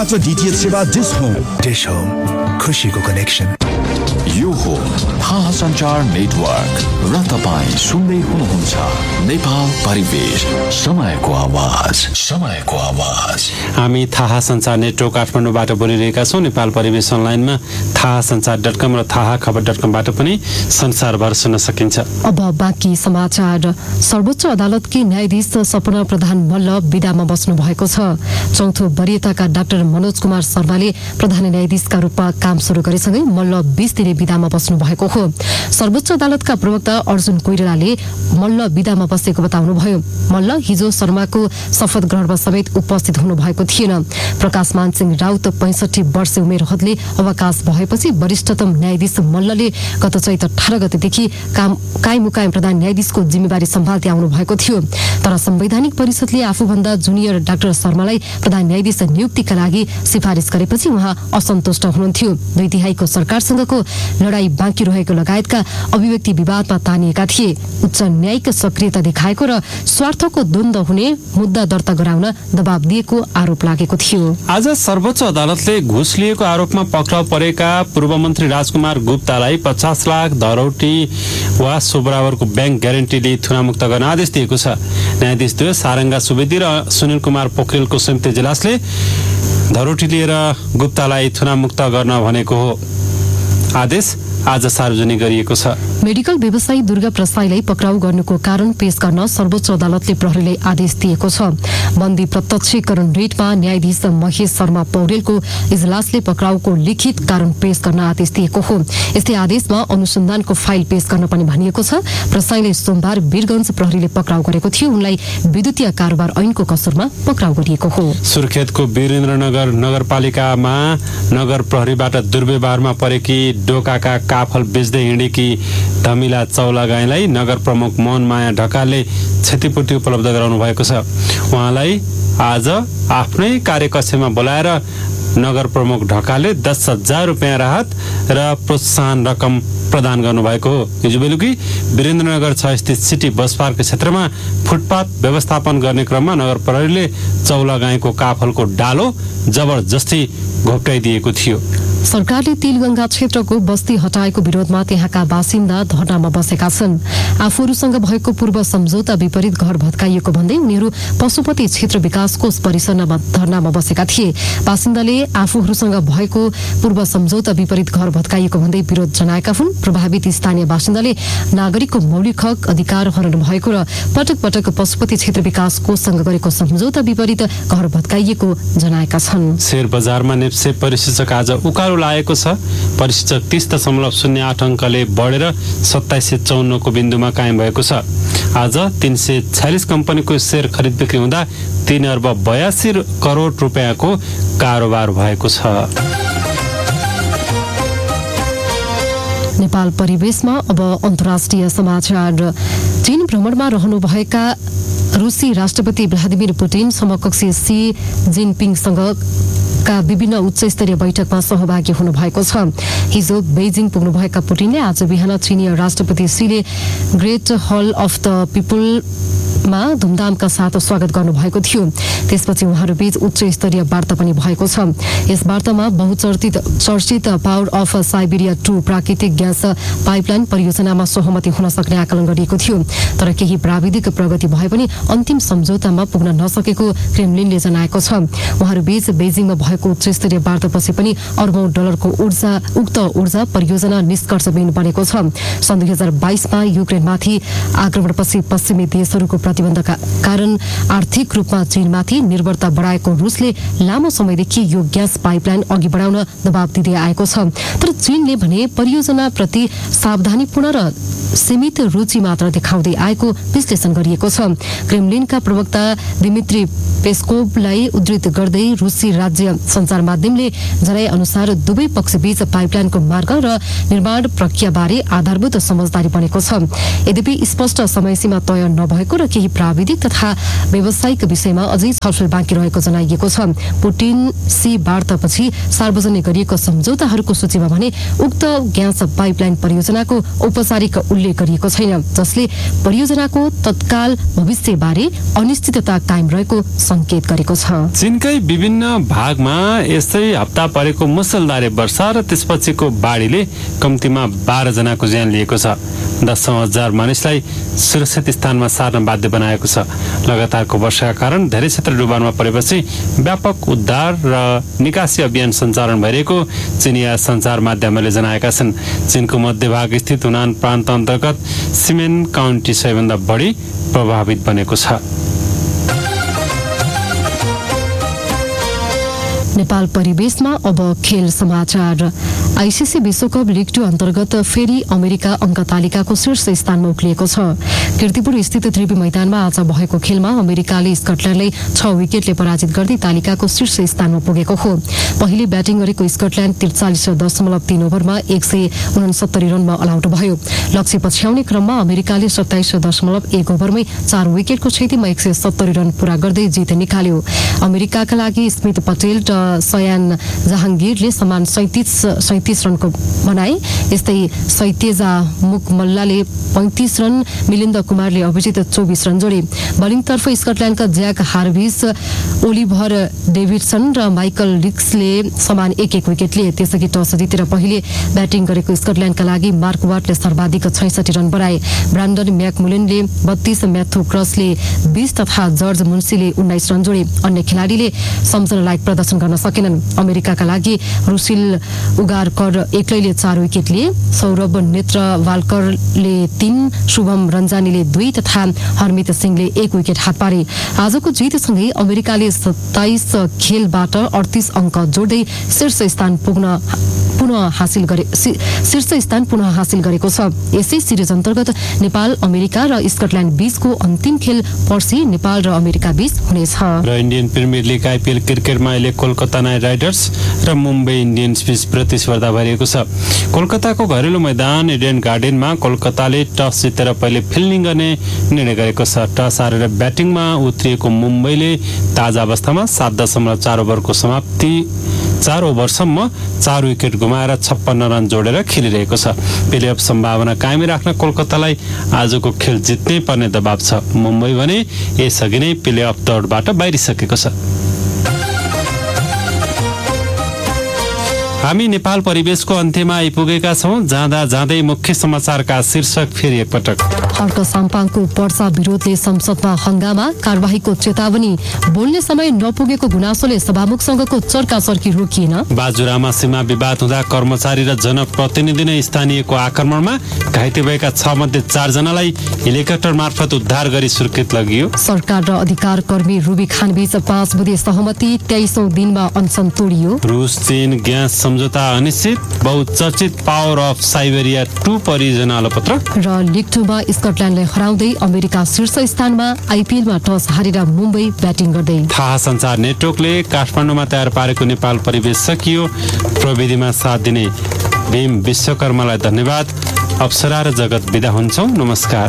DTH सेवा dish home खुशीको connection. यो हो थाहा सञ्चार नेटवर्क र तपाईँ सुन्दै हुनुहुन्छ नेपाल परिवेश समयको आवाज। हामी थाहा सञ्चार नेटवर्क काठमाडौँबाट बोलिरहेका छौँ। नेपाल परिवेश अनलाइनमा थाहासञ्चार.com र थाहाखबर.com-बाट पनि संसारभर सुन्न सकिन्छ। अब बाँकी समाचार। सर्वोच्च अदालतकी न्यायाधीश सपना प्रधान मल्ल विदामा बस्नु भएको छ। चौथो वरियताका डाक्टर मनोज कुमार शर्माले प्रधान न्यायाधीशका रूपमा काम सुरु गरेसँगै मल्ल 20 दिने विदामा बस्नु भएको हो। सर्वोच्च अदालतका प्रवक्ता अर्जुन कोइरालाले मल्ल विदामा बसेको बताउनुभयो। मल्ल हिजो शर्माको शपथ ग्रहणमा समेत उपस्थित हुनु भएको थिएन। प्रकाश मानसिंह राउत 65 वर्ष उमेर हदले अवकाश भएपछि वरिष्ठतम न्यायाधीश मल्लले गत चैत 18 गतेदेखि कायम प्रधान न्यायाधीशको जिम्मेवारी सम्हाल्दै आउनु भएको थियो। तर संवैधानिक परिषदले आफूभन्दा जुनियर डाक्टर शर्मालाई प्रधान न्यायाधीश नियुक्तिका लागि सिफारिस गरेपछि उहाँ असन्तुष्ट हुनुहुन्थ्यो। 2 तिहाईको सरकारसँगको लडाई बाँकी रहेको लगायतका अभिव्यक्ति विवादमा तानिएका थिए। उच्च न्यायिक सक्रियता देखाएको र स्वार्थको द्वन्द्व हुने मुद्दा दर्ता गराउन दबाब दिएको आरोप लागेको थियो। आज सर्वोच्च अदालतले घुस लिएको आरोपमा पक्राउ परेका पूर्व मन्त्री राजकुमार गुप्तालाई 50 लाख धरौटी वा सो बराबरको ब्याङ्क ग्यारेन्टी दिई थुनामुक्त गर्न आदेश दिएको छ। न्यायाधीश द्वय सारङ्गा सुवेदी र सुनिल कुमार पोखरेलको संयुक्त इजलासले धरौटी लिएर गुप्तालाई थुनामुक्त गर्न भनेको हो। आदेश आज सार्वजनिक गरिएको छ। मेडिकल व्यवसायी दुर्गा प्रसाईलाई पक्राउ गर्नुको कारण पेश गर्न सर्वोच्च अदालतले प्रहरीलाई आदेश दिएको छ। बन्दी प्रत्यक्षीकरण रेटमा न्यायाधीश महेश शर्मा पौडेलको इजलासले पक्राउको लिखित कारण पेश गर्न आदेश दिएको हो। यस्तै आदेशमा अनुसन्धानको फाइल पेश गर्न पनि भनिएको छ। प्रसाईले सोमबार वीरगञ्ज प्रहरीले पक्राउ गरेको थियो। उनलाई विद्युतीय कारोबार ऐनको कसुरमा पक्राउ गरिएको हो। सुर्खेतको वीरेन्द्रनगर नगरपालिकामा नगर प्रहरीबाट दुर्व्यवहारमा परेकी डोकाका काफल बेच्दै हिँडेकी धमिला चौला गाईलाई नगर प्रमुख मोहन माया ढकालले क्षतिपूर्ति उपलब्ध गराउनु भएको छ। उहाँलाई आज आफ्नै कार्यकक्षमा बोलाएर नगर प्रमुख ढकालले 10,000 रुपियाँ राहत र प्रोत्साहन रकम प्रदान गर्नुभएको हो। हिजो बेलुकी वीरेन्द्रनगर 6 स्थित सिटी बस पार्क क्षेत्रमा फुटपाथ व्यवस्थापन गर्ने क्रममा नगर प्रहरीले चौला गाईको काफलको डालो जबरजस्ती घोप्टाइदिएको थियो। सरकारले तिलगंगा क्षेत्रको बस्ती हटाएको विरोधमा त्यहाँका बासिन्दा धरनामा बसेका छन्। आफूहरूसँग भएको पूर्व सम्झौता विपरीत घर भत्काइएको भन्दै उनीहरू पशुपति क्षेत्र विकास कोष परिसरमा धरनामा बसेका थिए। बासिन्दाले आफूहरूसँग भएको पूर्व सम्झौता विपरीत घर भत्काइएको भन्दै विरोध जनाएका हुन्। प्रभावित स्थानीय बासिन्दाले नागरिकको मौलिक हक अधिकार हनन भएको र पटक पटक पशुपति क्षेत्र विकास कोषसँग गरेको सम्झौता विपरीत घर भत्काइएको जनाएका छन्। शेयर बजारमा नेप्से परिसूचक आज उकालो लागेको छ। परिसूचक 30.08 अङ्कले बढेर 2754 को बिन्दुमा कायम भएको छ। आज 346 कम्पनीको शेयर खरिद बिक्री हुँदा 3 अर्ब 82 करोड रुपियाँको कारोबार भएको छ। नेपाल परिवेशमा अब अन्तर्राष्ट्रिय समाचार। चीन भ्रमणमा रहनुभएका रुसी राष्ट्रपति भ्लादिमिर पुटिन समकक्षी सी जिनपिङसँग का विभिन्न उच्च स्तरीय बैठकमा सहभागी हुनुभएको छ। हिजो बेजिङ पुग्नुभएका पुटिनले आज बिहान चीनिय राष्ट्रपति सीले great hall of the people मा धुमधामका साथ स्वागत गर्नुभएको थियो। त्यसपछि उहाँहरूबीच उच्च स्तरीय वार्ता पनि भएको छ। यस वार्तामा बहुचर्चित पावर अफ साइबेरिया 2 प्राकृतिक ग्यास पाइपलाइन परियोजनामा सहमति हुन सक्ने आकलन गरिएको थियो। तर केही प्राविधिक प्रगति भए पनि अन्तिम सम्झौतामा पुग्न नसकेको क्रेमलिनले जनाएको छ। उहाँहरूबीच बेजिङमा भएको उच्च स्तरीय वार्तापछि पनि अर्बौं डलरको उक्त ऊर्जा परियोजना निष्कर्षविहीन बनेको छ। सन् 2022 मा युक्रेनमाथि आक्रमणपछि पश्चिमी देशहरूको प्रतिबन्धका कारण आर्थिक रूपमा चीनमाथि निर्भरता बढाएको रुसले लामो समयदेखि यो ग्यास पाइपलाइन अघि बढाउन दबाब दिँदै आएको छ। तर चीनले भने परियोजनाप्रति सावधानीपूर्ण र सीमित रुचि मात्र देखाउँदै आएको विश्लेषण गरिएको छ। क्रेमलिनका प्रवक्ता दिमित्री पेस्कोभलाई उद्धृत गर्दै रुसी राज्य सञ्चार माध्यमले जनाए अनुसार दुवै पक्षबीच पाइपलाइनको मार्ग र निर्माण प्रक्रियाबारे आधारभूत समझदारी बनेको छ। यद्यपि स्पष्ट समयसीमा तय नभएको र केही प्राविधिक तथा व्यावसायिक विषयमा अझै छलफल बाँकी रहेको जनाइएको छ। पुटिन सी वार्तापछि सार्वजनिक गरिएको सम्झौताहरूको सूचीमा भने उक्त ग्यास पाइपलाइन परियोजनाको औपचारिक उल्लेख गरिएको छैन, जसले परियोजनाको तत्काल भविष्यबारे अनिश्चितता कायम रहेको संकेत गरेको छ। चीनकै विभिन्न भागमा नेपालमा यस्तै हप्ता परेको मुसलधारे वर्षा र त्यसपछिको बाढीले कम्तीमा 12 जनाको ज्यान लिएको छ। 10,000 मानिसलाई सुरक्षित स्थानमा सार्न बाध्य बनाएको छ। लगातारको वर्षाका कारण धेरै क्षेत्र डुबानमा परेपछि व्यापक उद्धार र निकासी अभियान सञ्चालन भइरहेको चिनिया सञ्चार माध्यमले जनाएका छन्। चीनको मध्यभाग स्थित हुनान प्रान्त अन्तर्गत सिमेन काउन्टी सबैभन्दा बढी प्रभावित बनेको छ। नेपाल परिवेशमा अब खेल समाचार। आइसिसी विश्वकप लिग 2 अन्तर्गत फेरि अमेरिका अङ्क तालिकाको शीर्ष स्थानमा उक्लिएको छ। कीर्तिपुर स्थित त्रिवी मैदानमा आज भएको खेलमा अमेरिकाले स्कटल्यान्डलाई 6 विकेटले पराजित गर्दै तालिकाको शीर्ष स्थानमा पुगेको हो। पहिले ब्याटिङ गरेको स्कटल्यान्ड 43.3 ओभरमा 169 रनमा अलआउट भयो। लक्ष्य पछ्याउने क्रममा अमेरिकाले 27.1 ओभरमै 4 विकेटको क्षतिमा 170 रन पूरा गर्दै जित निकाल्यो। अमेरिकाका लागि स्मिथ पटेल र सयान जहाङ्गीरले समान 37 रनको बनाए। यस्तै सैतेजा मुकमल्लाले 35 रन, मिलिन्द कुमारले अभिजित 24 रन जोडे। बलिङतर्फ स्कटल्यान्डका ज्याक हार्भिस, ओलिभर डेभिडसन र माइकल रिक्सले समान 1-1 विकेट लिए। त्यसअघि टस जितेर पहिले ब्याटिङ गरेको स्कटल्यान्डका लागि मार्क वाटले सर्वाधिक 66 रन बनाए। ब्रान्डन म्याकमुलेनले 32, म्याथ्यू क्रसले 20 तथा जर्ज मुन्सीले 19 रन जोडे। अन्य खेलाडीले सम्झनालायक प्रदर्शन गर्न सकेनन्। अमेरिकाका लागि रुसिल उगारकर एक्लैले 4 विकेट लिए। सौरभ नेत्रवालकरले 3, शुभम रञ्जानीले 2 तथा हरमित सिंहले 1 विकेट हात पारे। आजको जितसँगै अमेरिकाले 27 खेलबाट 38 अङ्क जोड्दै शीर्ष स्थान पुनः हासिल गरेको छ। यसै सिरिज अन्तर्गत नेपाल, अमेरिका र स्कटल्यान्ड बीचको अन्तिम खेल पर्सि नेपाल र अमेरिका बीच हुनेछ। र इन्डियन प्रिमियर लिग आइपिएल क्रिकेटमा अहिले कोलकाता नाइट राइडर्स र मुम्बई इन्डियन्स बीच प्रतिस्पर्धा भइरहेको छ। कोलकाताको घरेलु मैदान इडेन गार्डनमा कोलकाताले टस जितेर पहिले फिल्डिङ गर्ने निर्णय गरेको छ। टस हारेर ब्याटिङमा उत्रिएको मुम्बईले ताजा अवस्थामा 7.4 ओभरको समाप्ति 4 ओभरसम्म 4 विकेट गुमाएर 56 रन जोडेर खेलिरहेको छ। प्लेअफ सम्भावना कायमी राख्न कोलकातालाई आजको खेल जित्नै पर्ने दबाव छ। मुम्बई भने यसअघि नै प्लेअफ दौडबाट बाहिरिसकेको छ। हामी नेपाल परिवेशको अन्त्यमा आइपुगेका छौं। जाँदा जाँदै मुख्य समाचारका शीर्षक फेरि एकपटक। हर्क साम्पाङको पर्चा विरोधले संसदमा हंगामा, कारबाहीको चेतावनी। बोल्ने समय नपुगेको गुनासोले सभामुखसँगको चर्काचर्की रोकिएन। बाजुरामा सीमा विवाद हुँदा कर्मचारी र जनप्रतिनिधि नै स्थानीयको आक्रमणमा घाइते भएका 6 मध्ये 4 जनालाई हेलिकप्टर मार्फत उद्धार गरी सुर्खेत लगियो। सरकार र अधिकार कर्मी रुबी खान बीच 5 बुधे सहमति, 23औं दिनमा अनसन तोडियो। रूस चीन ग्यास सम्झौता अनिश्चित, बहुचर्चित पावर अफ साइबेरिया 2 परियोजना अलपत्र। र लिग 2 मा स्कटल्यान्डलाई हराउँदै अमेरिका शीर्ष स्थानमा, आइपिएलमा टस हारेर मुम्बई ब्याटिङ गर्दै। थाहा सञ्चार नेटवर्कले काठमाडौँमा तयार पारेको नेपाल परिवेश सकियो। प्रविधिमा साथ दिने भीम विश्वकर्मालाई धन्यवाद। अप्सरा र जगत बिदा हुन्छौं। नमस्कार।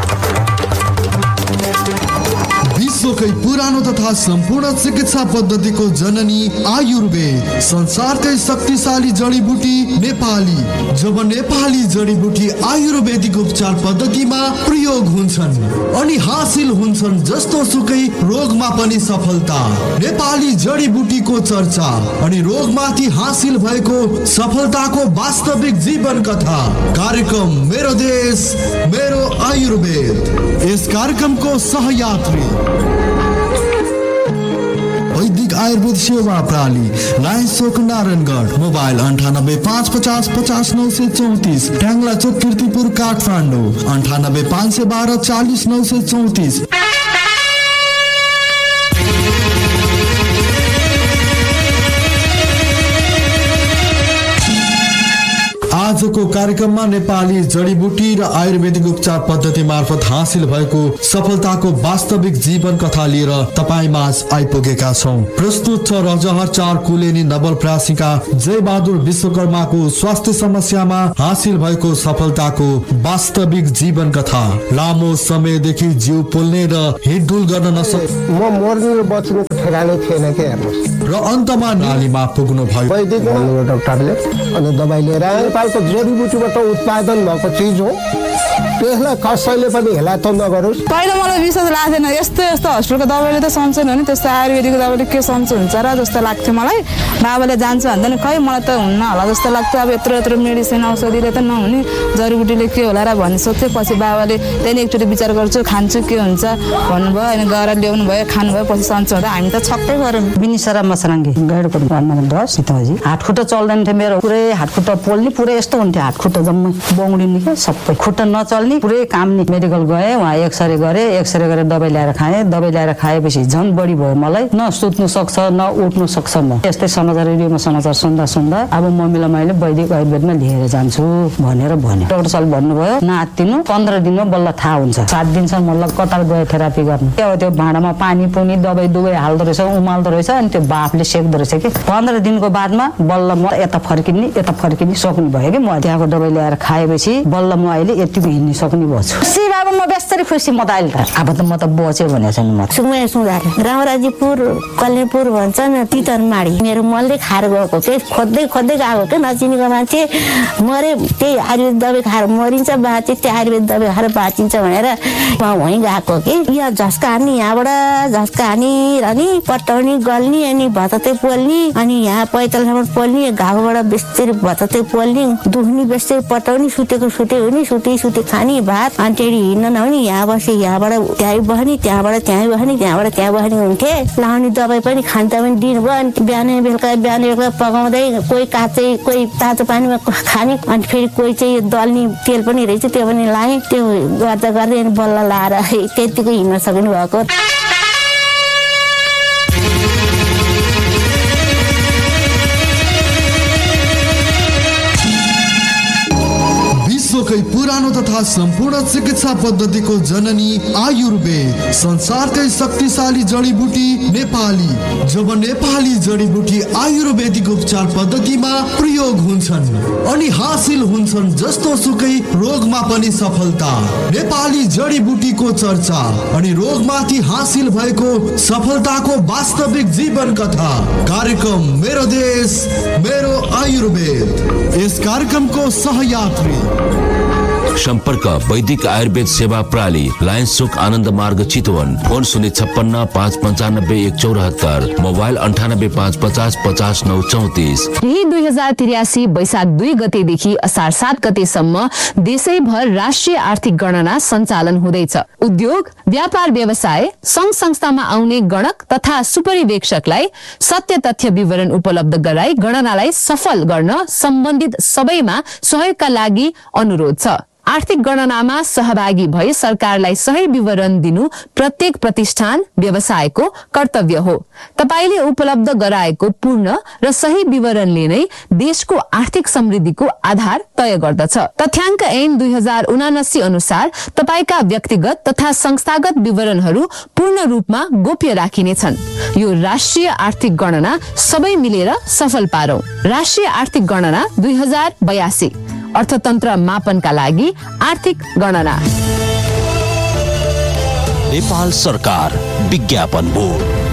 विश्वकै पुरानो तथा सम्पूर्ण चिकित्सा पद्धतिको जननी आयुर्वेद, संसारकै शक्तिशाली जडीबुटी नेपाली। जब नेपाली जडीबुटी आयुर्वेदिक उपचार पद्धतिमा प्रयोग हुन्छन् अनि हासिल हुन्छन् जस्तो सुकै रोगमा पनि सफलता। नेपाली जडीबुटीको चर्चा अनि रोगमाथि हासिल भएको सफलताको वास्तविक जीवन कथा। कार्यक्रम मेरो देश मेरो आयुर्वेद। यस कार्यक्रमको सहयात्री वैदिक आयुर्वेद सेवा प्रणाली, लायन्स चोक नारायणगढ। मोबाइल 98 550 50 934, ट्याङ्ला चोक कीर्तिपुर काठमाडौँ। 98 512 40 934। आजको कार्यक्रममा नेपाली जडीबुटी र आयुर्वेदिक उपचार पद्धति मार्फत हासिल भएको सफलताको वास्तविक जीवन कथा लिएर तपाईमाझ आइपुगेका छौं। प्रस्तुत छ रजहर 4 कुलेनी नवलप्रासीका जय बहादुर विश्वकर्माको स्वास्थ्य समस्यामा हासिल भएको सफलताको वास्तविक जीवन कथा। लामो समयदेखि जिउ पोल्ने र हिँडडुल गर्न नसक्ने, म मर्नु र बच्नु ठेगानै थिएन के हेर्नुस्, र अन्तमा नालीमा पुग्नु भयो। वैदिक डाक्टरले अनि दबाई लिएर नेपालको जडीबुटीबाट उत्पादन भएको चिज हो। त्यसलाई कसैले पनि हेला त नगरोस्। पहिला मलाई विश्वास लाग्थेन यस्तो यस्तो हस्पिटलको दबाईले त सन्चो हुने त्यस्तो आयुर्वेदिकको दबाईले के सन्चो हुन्छ र जस्तो लाग्थ्यो मलाई। बाबाले जान्छ भन्दा नि खै मलाई त हुन्न होला जस्तो लाग्थ्यो। अब यत्रो यत्रो मेडिसिन औषधिले त नहुने जडीबुटीले के होला र भन्ने सोध्थेँ। पछि बाबाले त्यहाँदेखि एकचोटि विचार गर्छु खान्छु के हुन्छ भन्नुभयो। अनि गएर ल्याउनु भयो खानुभयो। पछि सन्चो हुँदा हामी त छक्कै गऱ्यौँ। बिनिसरा मसराङ्गी गैडको घरमा 10 सीताजी हातखुट्टा चल्दैन थियो मेरो। पुरै हातखुट्टा पोल्ने पुरै यस्तो हुन्थ्यो हातखुट्टा जम्मै बौडिने क्या सबै खुट्टा नचल्ने पुरै काम नि। मेडिकल गएँ वहाँ एक्सरे गरेर दबाई ल्याएर खाएँ। दबाई ल्याएर खाएपछि झन् बढी भयो मलाई। न सुत्नु सक्छ न उठ्नु सक्छ म। यस्तै समाचार रेडियोमा समाचार सुन्दा अब मम्मीलाई मैले वैदिक आयुर्वेदमा लिएर जान्छु भनेर भने। डाक्टर साहब भन्नुभयो नआत्तिनु 15 दिनमा बल्ल थाहा हुन्छ। 7 दिनसम्म मलाई कतार गयो थेरापी गर्न। त्यो भाँडामा पानी पुनी दबाई हाल्दो रहेछ उमाल्दो रहेछ। अनि त्यो बाफले सेक्दो रहेछ कि 15 दिनको बादमा बल्ल म यता फर्किने सक्ने भयो कि म त्यहाँको दबाई ल्याएर खाएपछि बल्ल म अहिले यतिको हिँड्न सक्ने भएछु। खुसी बाबा म बेस्तरी खुसी म त अहिले त अब त म त बचे भनेको छैन। म सुमे सुधार रामराजीपुर कल्याणपुर भन्छ न तितरमाडी मेरो मनले खाएर गएको के खोज्दै गएको के नचिनेको मान्छे मरे त्यही आयुर्वेद दबाई खाएर मरिन्छ बाँचे त्यो आयुर्वेद दबाई खाएर बाँचिन्छ भनेर म वहीँ गएको कि यहाँ झस्का हान्ने यहाँबाट झस्का हानी अनि पटाउने गल्ने अनि भतते पोल्ने अनि यहाँ पैतालसम्म पोल्ने घाउबाट बेस्तरी भतते पोल्ने दुख्ने बेस्तरी पटाउने सुतेको सुते हुने सुते खाने भात अनि त्यही हिँड्न नहुने यहाँ बसे यहाँबाट त्यहीँ बस्ने त्यहाँबाट त्यहीँ बस्ने त्यहाँबाट त्यहाँ बस्ने हुन्थे। लाउने दबाई पनि खान्छ पनि दिनुभयो। अनि बिहान बेलुका पकाउँदै कोही काँचै कोही तातो पानीमा खाने अनि फेरि कोही चाहिँ दल्ने तेल पनि रहेछ त्यो पनि लाएँ। त्यो गर्दै अनि बल्ल लाएर त्यतिको हिँड्न सक्नु भएको। विश्वकै पुरानो तथा सम्पूर्ण चिकित्सा पद्धतिको जननी आयुर्वेद संसारकै शक्तिशाली जडीबुटी नेपाली। जब नेपाली जडीबुटी आयुर्वेदिक उपचार पद्धतिमा प्रयोग हुन्छन् अनि हासिल हुन्छन् जस्तो सुकै रोगमा पनि सफलता। नेपाली जडीबुटीको चर्चा अनि रोगमाथि हासिल भएको सफलताको वास्तविक जीवन कथा कार्यक्रम मेरो देश मेरो आयुर्वेद। यस कार्यक्रमको सहयात्री सम्पर्क वैदिक आयुर्वेद सेवा प्रणाली लायन्स चोक आनन्द मार्ग चितवन। Phone 056 595 174 mobile 98 550 50 934। यही 2083 वैशाख 2 गतेदेखि असार 7 गतेसम्म देशैभर राष्ट्रिय आर्थिक गणना सञ्चालन हुँदैछ। उद्योग व्यापार व्यवसाय संघ संस्थामा आउने गणक तथा सुपरिवेक्षकलाई सत्य तथ्य विवरण उपलब्ध गराई गणनालाई सफल गर्न सम्बन्धित सबैमा सहयोगका लागि अनुरोध छ। आर्थिक गणनामा सहभागी भई सरकारलाई सही विवरण दिनु प्रत्येक प्रतिष्ठान व्यवसायको कर्तव्य हो। तपाईले उपलब्ध गराएको पूर्ण र सही विवरणले नै देशको आर्थिक समृद्धिको आधार तय गर्दछ। तथ्याङ्क ऐन 2079 अनुसार तपाईका व्यक्तिगत तथा संस्थागत विवरणहरू पूर्ण रूपमा गोप्य राखिनेछन्। यो राष्ट्रिय आर्थिक गणना सबै मिलेर सफल पारौं। राष्ट्रिय आर्थिक गणना 2082 अर्थतन्त्र मापनका लागि आर्थिक गणना। नेपाल सरकार विज्ञापन बोर्ड।